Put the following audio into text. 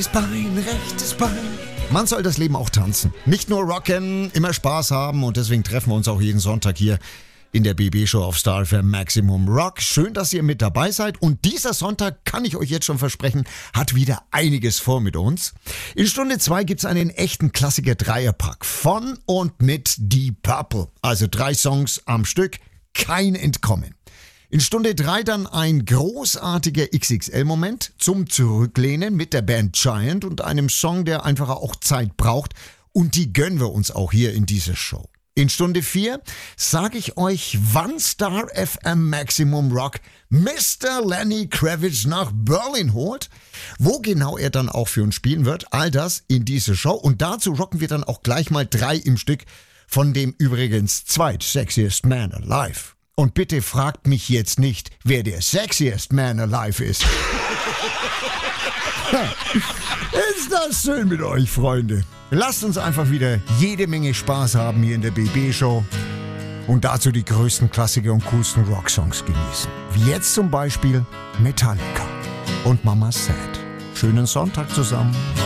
Linkes Bein, rechtes Bein. Man soll das Leben auch tanzen. Nicht nur rocken, immer Spaß haben und deswegen treffen wir uns auch jeden Sonntag hier in der BB-Show auf Star FM Maximum Rock. Schön, dass ihr mit dabei seid und dieser Sonntag, kann ich euch jetzt schon versprechen, hat wieder einiges vor mit uns. In Stunde 2 gibt's einen echten Klassiker-Dreierpack von und mit Deep Purple. Also 3 Songs am Stück, kein Entkommen. In Stunde 3 dann ein großartiger XXL-Moment zum Zurücklehnen mit der Band Giant und einem Song, der einfach auch Zeit braucht. Und die gönnen wir uns auch hier in dieser Show. In Stunde 4 sage ich euch, wann Star FM Maximum Rock Mr. Lenny Kravitz nach Berlin holt. Wo genau er dann auch für uns spielen wird, all das in dieser Show. Und dazu rocken wir dann auch gleich mal 3 im Stück von dem übrigens zweitsexiest Man alive. Und bitte fragt mich jetzt nicht, wer der sexiest Man alive ist. Ist das schön mit euch, Freunde. Lasst uns einfach wieder jede Menge Spaß haben hier in der BB-Show und dazu die größten Klassiker und coolsten Rocksongs genießen. Wie jetzt zum Beispiel Metallica und Mama Sad. Schönen Sonntag zusammen.